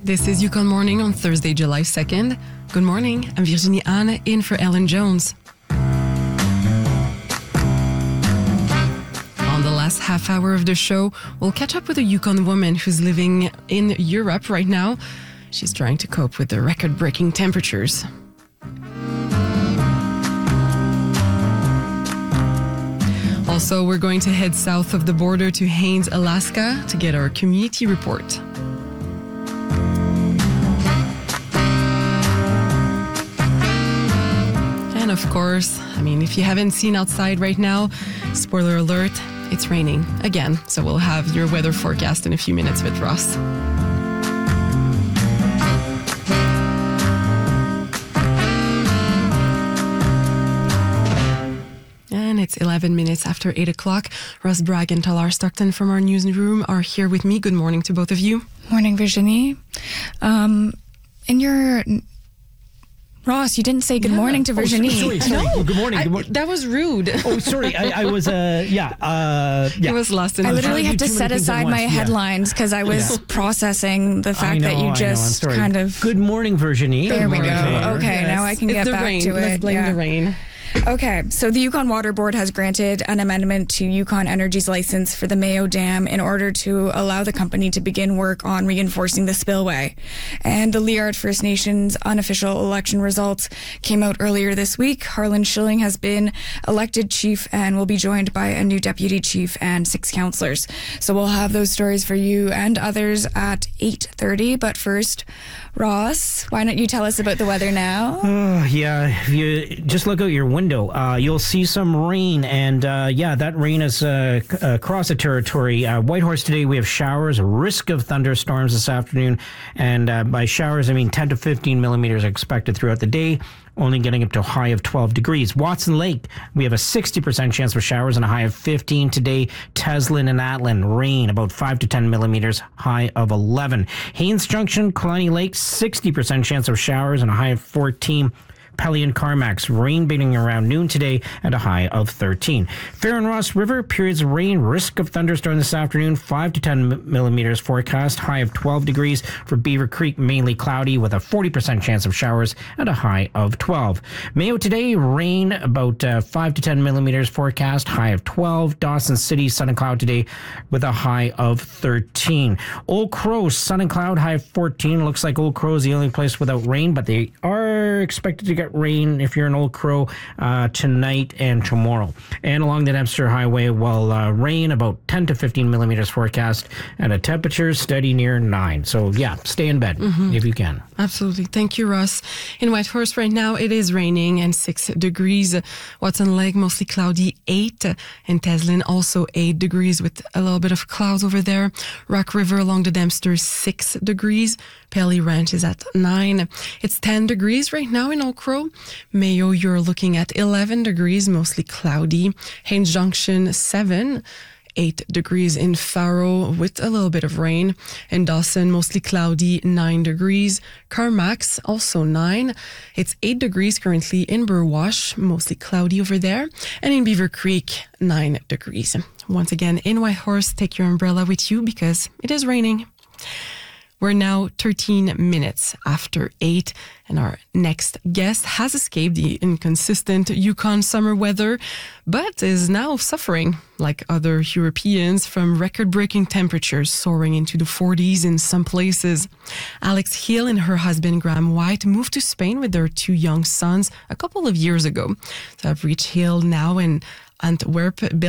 This is Yukon Morning on Thursday, July 2nd. Good morning. I'm Virginie Anne, in for Ellen Jones. On the last half hour of the show, we'll catch up with a Yukon woman who's living in Europe right now. She's trying to cope with the record-breaking temperatures. Also, we're going to head south of the border to Haines, Alaska to get our community report. And of course, if you haven't seen outside right now, spoiler alert, it's raining again. So we'll have your weather forecast in a few minutes with Ross. And it's 11 minutes after 8 o'clock. Ross Bragg and Talar Stockton from our newsroom are here with me. Good morning to both of you. Morning, Virginie. Ross, you didn't say good morning to Virginie. Sorry. No, Good morning. That was rude. Oh, sorry. I was, It was lost in I the literally have to too many set things at aside my once. Yeah. headlines because I was processing the fact that you just kind of... Good morning, Virginie. There we go. Okay. Okay, now I can It's get the back rain. to it. Let's blame the rain. Okay, so the Yukon Water Board has granted an amendment to Yukon Energy's license for the Mayo Dam in order to allow the company to begin work on reinforcing the spillway. And the Liard First Nations unofficial election results came out earlier this week. Harlan Schilling has been elected chief and will be joined by a new deputy chief and 6 councillors. So we'll have those stories for you and others at 8:30. But first, Ross, why don't you tell us about the weather now? If you just look out your window, you'll see some rain, and that rain is across the territory. Whitehorse today, we have showers, a risk of thunderstorms this afternoon, and by showers, I mean 10 to 15 millimeters are expected throughout the day, only getting up to a high of 12 degrees. Watson Lake, we have a 60% chance for showers and a high of 15 today. Teslin and Atlin, rain, about 5 to 10 millimeters, high of 11. Haines Junction, Killarney Lake, 60% chance of showers and a high of 14. Pelly and Carmax, rain beginning around noon today at a high of 13. Fair and Ross River, periods of rain, risk of thunderstorm this afternoon, 5 to 10 millimeters forecast, high of 12 degrees. For Beaver Creek, mainly cloudy with a 40% chance of showers at a high of 12. Mayo today, rain, about 5 to 10 millimeters forecast, high of 12. Dawson City, sun and cloud today with a high of 13. Old Crow, sun and cloud, high of 14. Looks like Old Crow is the only place without rain, but they are expected to get rain if you're in Old Crow tonight and tomorrow. And along the Dempster Highway, rain, about 10 to 15 millimeters forecast, and a temperature steady near 9. So stay in bed if you can. Absolutely. Thank you, Ross. In Whitehorse right now, it is raining and 6 degrees. Watson Lake, mostly cloudy, 8. And Teslin, also 8 degrees with a little bit of clouds over there. Rock River along the Dempster, 6 degrees. Pelly Ranch is at 9. It's 10 degrees right now in Old Crow. Mayo, you're looking at 11 degrees, mostly cloudy. Haines Junction, 7. 8 degrees in Faro with a little bit of rain. In Dawson, mostly cloudy, 9 degrees. Carmax, also 9. It's 8 degrees currently in Burwash, mostly cloudy over there. And in Beaver Creek, 9 degrees. Once again, in Whitehorse, take your umbrella with you because it is raining. We're now 13 minutes after 8, and our next guest has escaped the inconsistent Yukon summer weather, but is now suffering, like other Europeans, from record-breaking temperatures soaring into the 40s in some places. Alex Hill and her husband Graham White moved to Spain with their 2 young sons a couple of years ago. So I've reached Hill now in Antwerp.